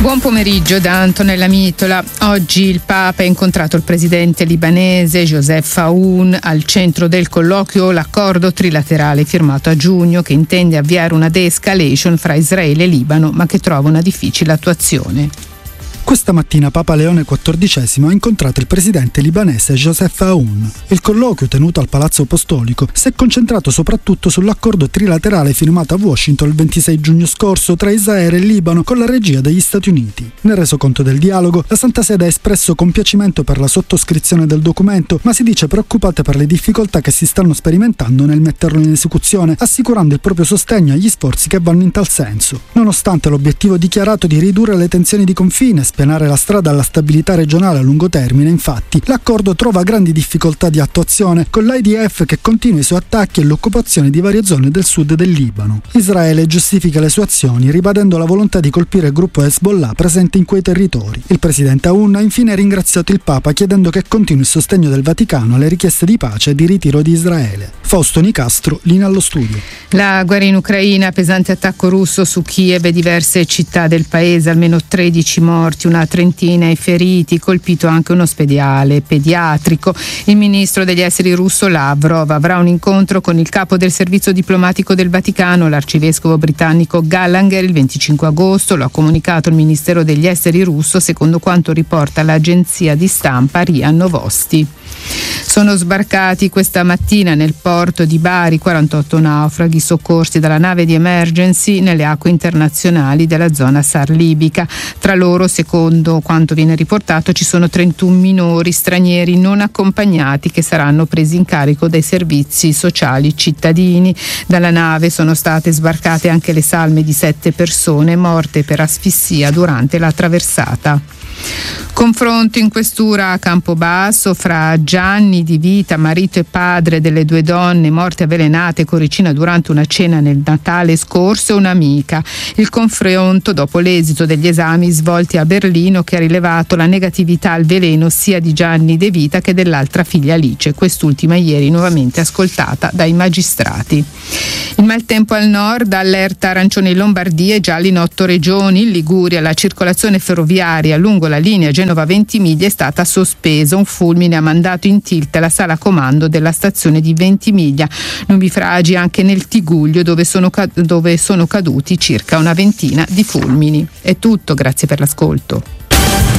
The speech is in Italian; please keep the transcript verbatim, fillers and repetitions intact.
Buon pomeriggio da Antonella Mitola. Oggi il Papa ha incontrato il presidente libanese Joseph Aoun. Al centro del colloquio l'accordo trilaterale firmato a giugno che intende avviare una de-escalation fra Israele e Libano, ma che trova una difficile attuazione. Questa mattina Papa Leone quattordicesimo ha incontrato il presidente libanese Joseph Aoun. Il colloquio, tenuto al Palazzo Apostolico, si è concentrato soprattutto sull'accordo trilaterale firmato a Washington il ventisei giugno scorso tra Israele e Libano con la regia degli Stati Uniti. Nel resoconto del dialogo, la Santa Sede ha espresso compiacimento per la sottoscrizione del documento, ma si dice preoccupata per le difficoltà che si stanno sperimentando nel metterlo in esecuzione, assicurando il proprio sostegno agli sforzi che vanno in tal senso. Nonostante l'obiettivo dichiarato di ridurre le tensioni di confine, spianare la strada alla stabilità regionale a lungo termine, infatti, l'accordo trova grandi difficoltà di attuazione, con l'I D F che continua i suoi attacchi e l'occupazione di varie zone del sud del Libano. Israele giustifica le sue azioni, ribadendo la volontà di colpire il gruppo Hezbollah presente in quei territori. Il presidente Aoun ha infine ringraziato il Papa, chiedendo che continui il sostegno del Vaticano alle richieste di pace e di ritiro di Israele. Fausto Nicastro, linea allo studio. La guerra in Ucraina, pesante attacco russo su Kiev e diverse città del paese, almeno tredici morti, una trentina i feriti, colpito anche un ospedale pediatrico. Il ministro degli esteri russo Lavrov avrà un incontro con il capo del servizio diplomatico del Vaticano, l'arcivescovo britannico Gallagher, il venticinque agosto. Lo ha comunicato il Ministero degli esteri russo, secondo quanto riporta l'agenzia di stampa R I A Novosti. Sono sbarcati questa mattina nel porto di Bari quarantotto naufraghi soccorsi dalla nave di Emergency nelle acque internazionali della zona SAR libica. Tra loro, secondo quanto viene riportato, ci sono trentuno minori stranieri non accompagnati che saranno presi in carico dai servizi sociali cittadini. Dalla nave sono state sbarcate anche le salme di sette persone morte per asfissia durante la traversata. Confronto in questura a Campobasso fra Gianni Di Vita, marito e padre delle due donne morte avvelenate con ricina durante una cena nel Natale scorso, e un'amica. Il confronto dopo l'esito degli esami svolti a Berlino, che ha rilevato la negatività al veleno sia di Gianni De Vita che dell'altra figlia Alice, quest'ultima ieri nuovamente ascoltata dai magistrati. Il maltempo al nord, allerta arancione in Lombardia e gialli in otto regioni. In Liguria la circolazione ferroviaria lungo la linea Genova-Ventimiglia è stata sospesa. Un fulmine ha mandato in tilt la sala comando della stazione di Ventimiglia. Nubifragi anche nel Tiguglio, dove sono, dove sono caduti circa una ventina di fulmini. È tutto, grazie per l'ascolto.